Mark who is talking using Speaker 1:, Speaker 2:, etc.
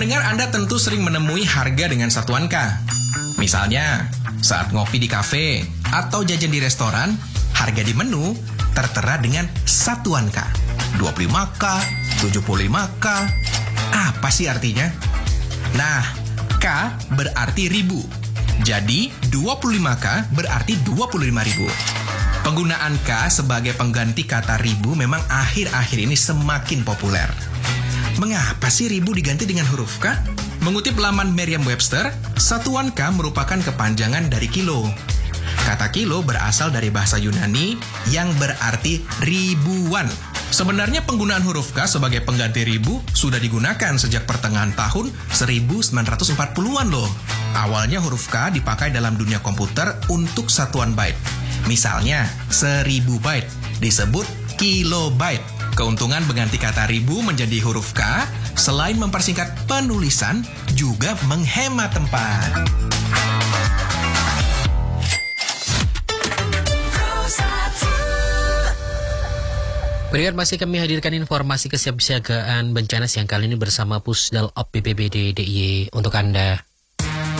Speaker 1: Pendengar Anda tentu sering menemui harga dengan satuan K. Misalnya, saat ngopi di kafe atau jajan di restoran, harga di menu tertera dengan satuan K. 25K, 75K. Apa sih artinya? Nah, K berarti ribu. Jadi, 25K berarti 25.000. Penggunaan K sebagai pengganti kata ribu memang akhir-akhir ini semakin populer. Mengapa sih ribu diganti dengan huruf K? Mengutip laman Merriam-Webster, satuan K merupakan kepanjangan dari kilo. Kata kilo berasal dari bahasa Yunani yang berarti ribuan. Sebenarnya penggunaan huruf K sebagai pengganti ribu sudah digunakan sejak pertengahan tahun 1940-an loh. Awalnya huruf K dipakai dalam dunia komputer untuk satuan byte. Misalnya, 1000 byte disebut kilobyte. Keuntungan mengganti kata ribu menjadi huruf K, selain mempersingkat penulisan, juga menghemat tempat.
Speaker 2: Berikut masih kami hadirkan informasi kesiapsiagaan bencana siang kali ini bersama Pusdal Op BPBD DIY untuk Anda.